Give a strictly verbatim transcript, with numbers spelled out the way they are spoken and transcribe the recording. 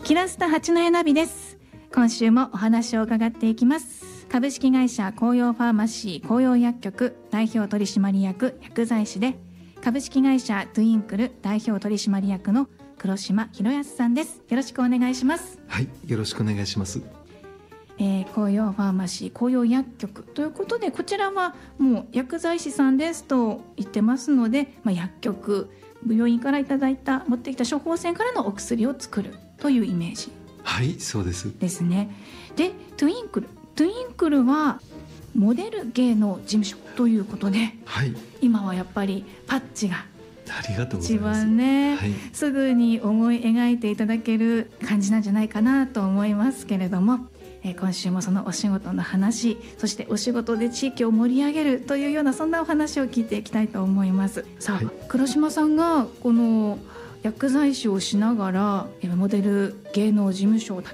キラスタ八戸ナビです。今週もお話を伺っていきます。株式会社紅葉ファーマシー紅葉薬局代表取締役薬剤師で、株式会社トゥインクル代表取締役の黒島博康さんです。よろしくお願いします。 はい、よろしくお願いします。 えー、紅葉ファーマシー紅葉薬局ということで、こちらはもう薬剤師さんですと言ってますので、まあ、薬局、病院からいただいた持ってきた処方箋からのお薬を作るというイメージ。 はい、そうですですね。で、トゥインクルトゥインクルはモデル芸能事務所ということで、 はい、 今はやっぱりパッチがありがとうござい一ます。 番ね、 はい、 すぐに思い描いていただける感じなんじゃないかなと思いますけれども、えー、今週もそのお仕事の話、そしてお仕事で地域を盛り上げるというようなそんなお話を聞いていきたいと思います。さあ、はい、黒島さんがこの薬剤師をしながらモデル芸能事務所を立